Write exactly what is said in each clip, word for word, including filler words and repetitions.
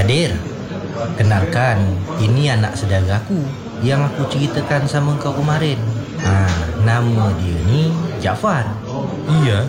Kadir, kenalkan, ini anak saudaraku yang aku ceritakan sama kau kemarin. Ha, nama dia ni Jaafar. Iya.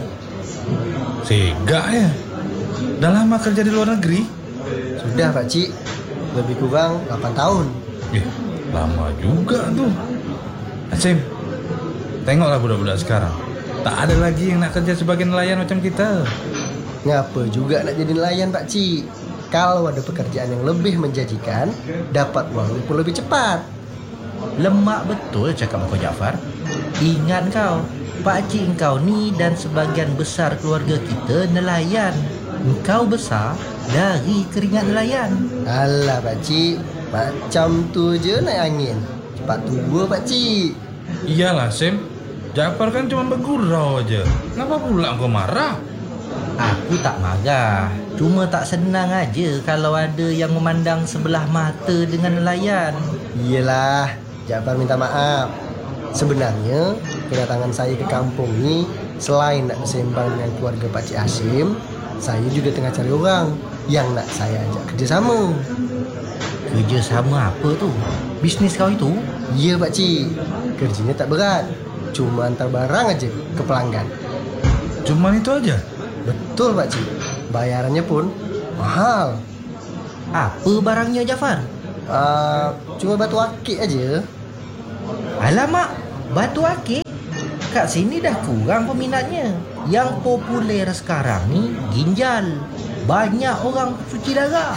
Sega ya. Dah lama kerja di luar negeri? Sudah pakcik, lebih kurang delapan tahun. Eh, lama juga tuh. Asim, tengoklah budak-budak sekarang. Tak ada lagi yang nak kerja sebagai nelayan macam kita. Ngapa juga nak jadi nelayan pakcik? Kalau ada pekerjaan yang lebih menjanjikan, dapat uang pun lebih cepat. Lemak betul cakap kau Jaafar. Ingat kau, pakcik kau ni dan sebagian besar keluarga kita nelayan. Engkau besar dari keringat nelayan. Alah pakcik, macam tu je naik angin. Cepat tua pakcik. Iyalah Sim, Jaafar kan cuma bergurau aja. Kenapa pula kau marah? Aku tak marah, cuma tak senang aja kalau ada yang memandang sebelah mata dengan nelayan. Iyalah, Jaafar minta maaf. Sebenarnya kedatangan saya ke kampung ni selain nak bersembang dengan keluarga Pakcik Hasim, saya juga tengah cari orang yang nak saya ajak kerjasama. Kerjasama apa tu? Bisnes kau itu? Ya pakcik, kerjanya tak berat, cuma hantar barang aja ke pelanggan. Cuman itu aja? Betul pakcik, bayarannya pun mahal. Apa barangnya Jaafar? Uh, cuma batu akik aja. Alamak, batu akik? Kat sini dah kurang peminatnya. Yang populer sekarang ni ginjal. Banyak orang cuci darah.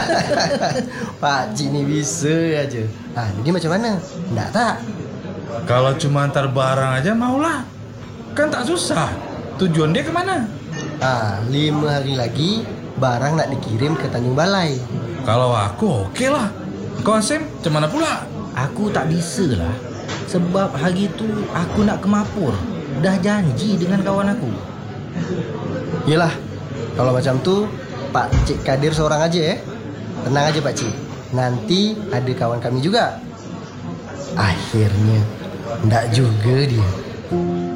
Pakcik ni bisa aja. Ha, jadi macam mana? Nak tak? Kalau cuma antar barang aja maulah. Kan tak susah. Tujuan dia kemana? Ha, lima hari lagi barang nak dikirim ke Tanjung Balai. Kalau aku okey lah. Kau Hasim, macam mana pula? Aku tak bisa lah. Sebab hari tu aku nak ke Mapur. Dah janji dengan kawan aku. Yelah, kalau macam tu Pakcik Kadir seorang aja eh. Tenang aja pakcik, nanti ada kawan kami juga. Akhirnya ndak juga dia.